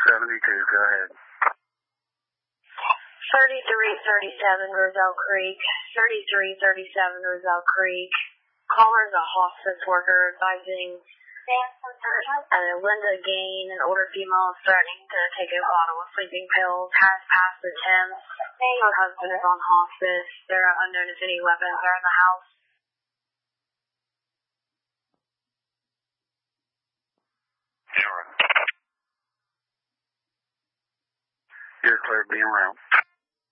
72, go ahead. 3337 Roselle Creek. 3337 Roselle Creek. Caller is a hospice worker advising Linda Gain, an older female, is threatening to take a bottle of sleeping pills, has passed the temps. Her husband is on hospice. There are unknown if any weapons are in the house. You're clear being around.